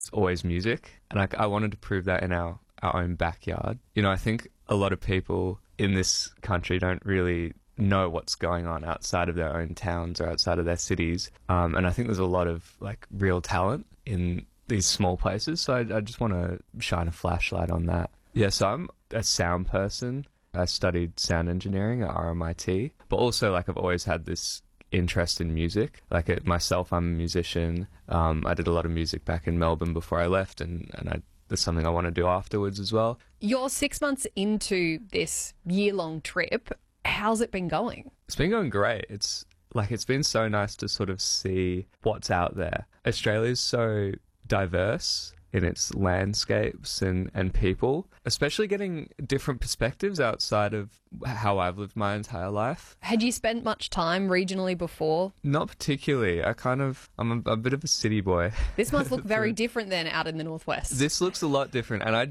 it's always music. And I wanted to prove that in our own backyard. You know, I think a lot of people in this country don't really know what's going on outside of their own towns or outside of their cities. And I think there's a lot of like real talent in these small places. So I just want to shine a flashlight on that. Yeah, so I'm a sound person. I studied sound engineering at RMIT, but also like I've always had this interest in music. Like myself, I'm a musician. I did a lot of music back in Melbourne before I left, and there's something I want to do afterwards as well. You're 6 months into this year-long trip. How's it been going? It's been going great. It's been so nice to sort of see what's out there. Australia's so diverse in its landscapes and people, especially getting different perspectives outside of how I've lived my entire life. Had you spent much time regionally before? Not particularly. I'm a bit of a city boy. This must look very different then out in the northwest. This looks a lot different, and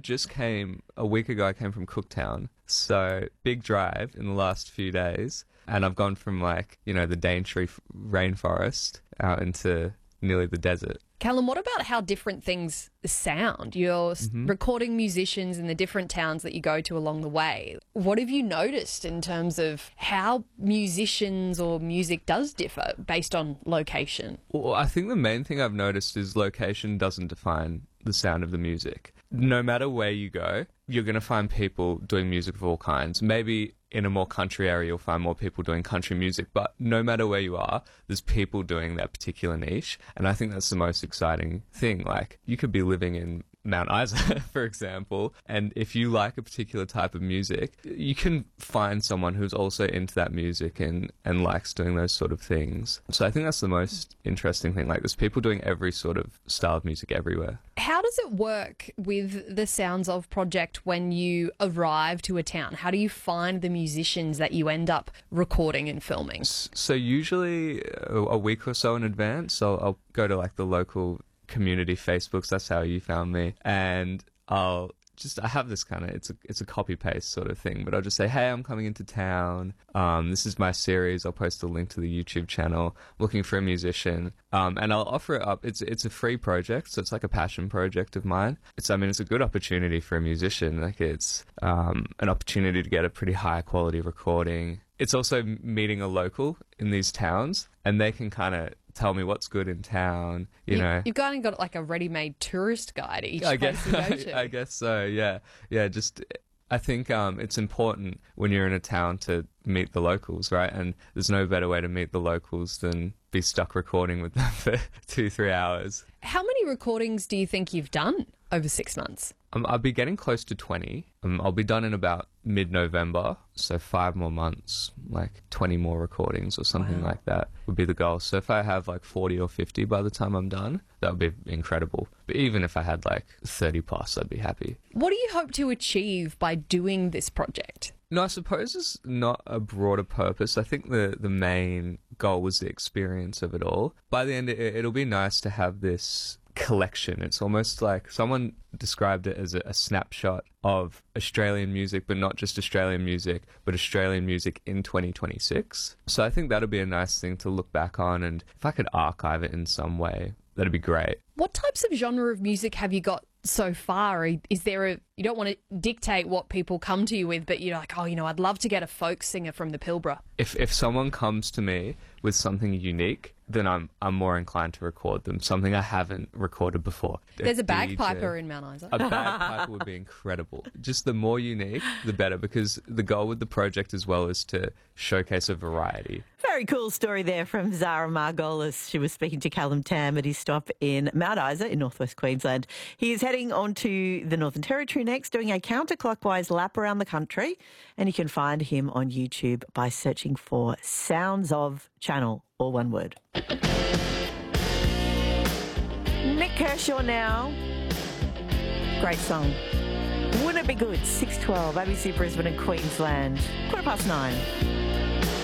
a week ago I came from Cooktown, so big drive in the last few days, and I've gone from like, you know, the Daintree rainforest out into nearly the desert. Callum, what about how different things sound? You're recording musicians in the different towns that you go to along the way. What have you noticed in terms of how musicians or music does differ based on location? Well, I think the main thing I've noticed is location doesn't define the sound of the music. No matter where you go, you're going to find people doing music of all kinds. Maybe in a more country area, you'll find more people doing country music, but no matter where you are, there's people doing that particular niche. And I think that's the most exciting thing. Like, you could be living in Mount Isa, for example, and if you like a particular type of music, you can find someone who's also into that music and likes doing those sort of things. So I think that's the most interesting thing. Like, there's people doing every sort of style of music everywhere. How does it work with the Sounds Of project when you arrive to a town? How do you find the musicians that you end up recording and filming? So usually a week or so in advance, I'll go to like the local community Facebooks. That's how you found me. And I have this kind of, it's a copy paste sort of thing, but I'll just say, hey, I'm coming into town. This is my series. I'll post a link to the YouTube channel, looking for a musician. And I'll offer it up. It's a free project, so it's like a passion project of mine. It's a good opportunity for a musician. Like, it's an opportunity to get a pretty high quality recording. It's also meeting a local in ththese towns, and they can kind of tell me what's good in town, you know. You've kind of got like a ready-made tourist guide each place you go to. I guess so, yeah. Yeah, I think it's important when you're in a town to meet the locals, right? And there's no better way to meet the locals than be stuck recording with them for 2-3 hours. How many recordings do you think you've done over 6 months? I'll be getting close to 20. I'll be done in about mid-November, so 5 more months, like 20 more recordings or something like that would be the goal. So if I have like 40 or 50 by the time I'm done, that would be incredible. But even if I had like 30 plus, I'd be happy. What do you hope to achieve by doing this project? No, I suppose it's not a broader purpose. I think the main goal was the experience of it all. By the end, it'll be nice to have this collection. It's almost like someone described it as a snapshot of Australian music, but not just Australian music, but Australian music in 2026. So I think that'll be a nice thing to look back on, and if I could archive it in some way, that'd be great. What types of genre of music have you got so far? Is there you don't want to dictate what people come to you with, but you're like, I'd love to get a folk singer from the Pilbara. If someone comes to me with something unique, then I'm more inclined to record them, something I haven't recorded before. There's a bagpiper in Mount Isa. A bagpiper would be incredible. Just the more unique, the better, because the goal with the project as well is to showcase a variety. Very cool story there from Zara Margolis. She was speaking to Callum Tam at his stop in Mount Isa in northwest Queensland. He is heading on to the Northern Territory next, doing a counterclockwise lap around the country, and you can find him on YouTube by searching for Sounds Of Channel, all one word. Nick Kershaw now. Great song. Wouldn't it be good? 6:12, ABC Brisbane and Queensland. 9:15.